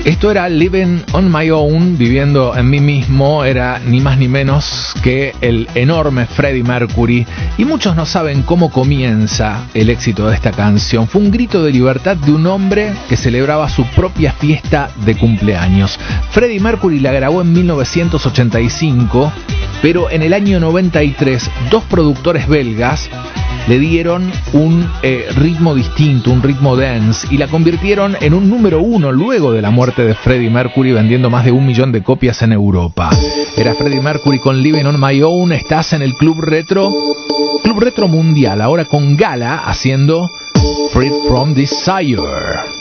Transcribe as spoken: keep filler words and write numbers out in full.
Esto era Living on My Own, viviendo en mí mismo, era ni más ni menos que el enorme Freddie Mercury. Y muchos no saben cómo comienza el éxito de esta canción. Fue un grito de libertad de un hombre que celebraba su propia fiesta de cumpleaños. Freddie Mercury la grabó en mil novecientos ochenta y cinco, pero en el año noventa y tres, dos productores belgas le dieron un eh, ritmo distinto, un ritmo dance, y la convirtieron en un número uno luego de la muerte de Freddie Mercury, vendiendo más de un millón de copias en Europa. Era Freddie Mercury con Living on My Own. Estás en el Club Retro, Club Retro Mundial, ahora con Gala haciendo Freed from Desire.